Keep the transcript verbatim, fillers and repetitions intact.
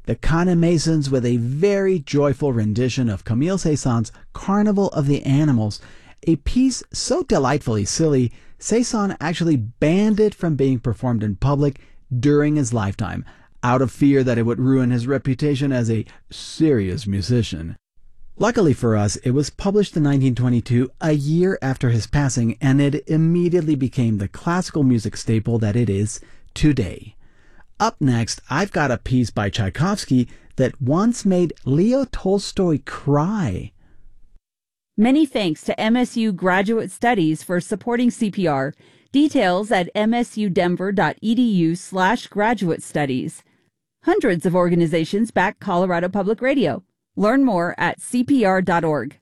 the Conemaisons with a very joyful rendition of Camille Saint-Saëns' Carnival of the Animals, a piece so delightfully silly, Saint-Saëns actually banned it from being performed in public during his lifetime, out of fear that it would ruin his reputation as a serious musician. Luckily for us, it was published in nineteen twenty-two, a year after his passing, and it immediately became the classical music staple that it is today. Up next, I've got a piece by Tchaikovsky that once made Leo Tolstoy cry. Many thanks to M S U Graduate Studies for supporting C P R. Details at msudenver.edu slash graduate studies. Hundreds of organizations back Colorado Public Radio. Learn more at c p r dot org.